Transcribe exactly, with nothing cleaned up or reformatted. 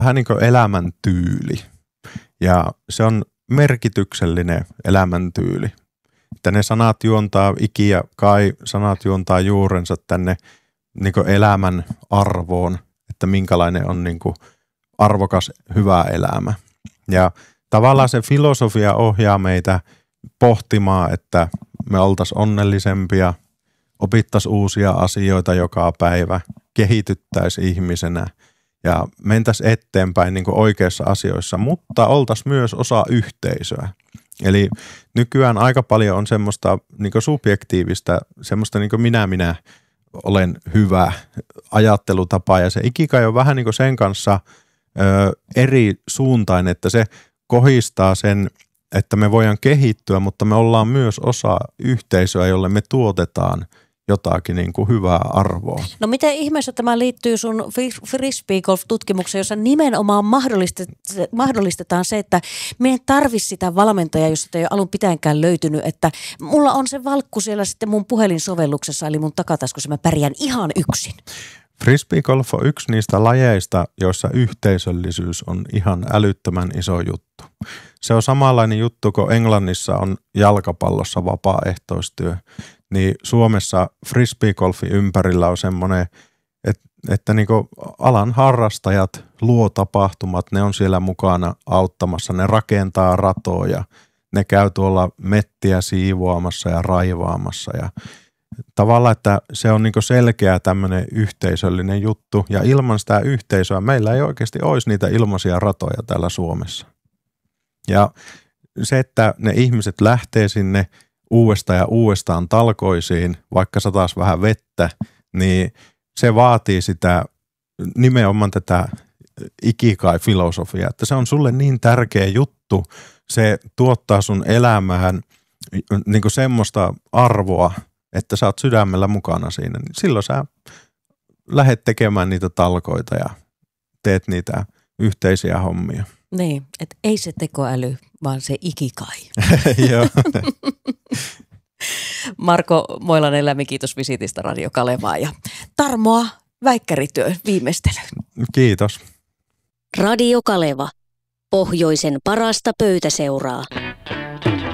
vähän niin kuin elämäntyyli ja se on merkityksellinen elämäntyyli. Että ne sanat juontaa iki ja kai, sanat juontaa juurensa tänne niin kuin elämän arvoon, että minkälainen on niin kuin arvokas, hyvä elämä. Ja tavallaan se filosofia ohjaa meitä pohtimaan, että me oltaisiin onnellisempia, opittaisiin uusia asioita joka päivä, kehityttäisiin ihmisenä ja mentäisiin eteenpäin niin kuin oikeissa asioissa, mutta oltaisiin myös osa yhteisöä. Eli nykyään aika paljon on semmoista niin kuin subjektiivista, semmoista niin kuin minä, minä olen hyvä ajattelutapa ja se ikikai on vähän niin kuin sen kanssa ö, eri suuntaan, että se kohistaa sen, että me voidaan kehittyä, mutta me ollaan myös osa yhteisöä, jolle me tuotetaan jotakin niin kuin hyvää arvoa. No miten ihmeessä tämä liittyy sun frisbeegolf-tutkimukseen, jossa nimenomaan mahdollistetaan se, että me ei tarvitse sitä valmentajaa, jos sitä ei ole alun pitäenkään löytynyt, että mulla on se valkku siellä sitten mun puhelinsovelluksessa, eli mun takataskussa mä pärjään ihan yksin. Frisbeegolf on yksi niistä lajeista, joissa yhteisöllisyys on ihan älyttömän iso juttu. Se on samanlainen juttu, kun Englannissa on jalkapallossa vapaaehtoistyö. Niin Suomessa frisbeegolfin ympärillä on semmoinen, että, että niinku alan harrastajat luo tapahtumat, ne on siellä mukana auttamassa, ne rakentaa ratoja, ne käy tuolla mettiä siivoamassa ja raivaamassa ja tavallaan, että se on niinku selkeä tämmöinen yhteisöllinen juttu ja ilman sitä yhteisöä meillä ei oikeasti olisi niitä ilmaisia ratoja täällä Suomessa. Ja se, että ne ihmiset lähtee sinne uudestaan ja uudestaan talkoisiin, vaikka sataisi vähän vettä, niin se vaatii sitä nimenomaan tätä ikikai-filosofiaa, että se on sulle niin tärkeä juttu, se tuottaa sun elämään niin kuin semmoista arvoa, että sä oot sydämellä mukana siinä. Silloin sä lähdet tekemään niitä talkoita ja teet niitä yhteisiä hommia. Niin, että ei se tekoäly, vaan se ikikai. Joo. Marko Moilanen, lämmin kiitos visitistä Radio Kalevaan ja tarmoa väikkärityön viimeistelyyn. Kiitos. Radio Kaleva. Pohjoisen parasta pöytäseuraa.